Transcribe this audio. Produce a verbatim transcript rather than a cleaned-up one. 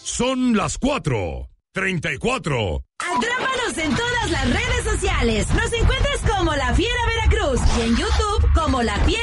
Son las cuatro treinta y cuatro. Atrápanos en todas las redes sociales. Nos encuentras como La Fiera Veracruz y en YouTube como La Fiera